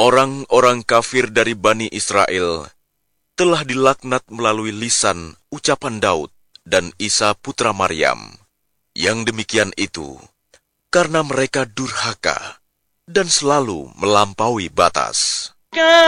Orang-orang kafir dari Bani Israel telah dilaknat melalui lisan ucapan Daud dan Isa putra Maryam. Yang demikian itu karena mereka durhaka dan selalu melampaui batas.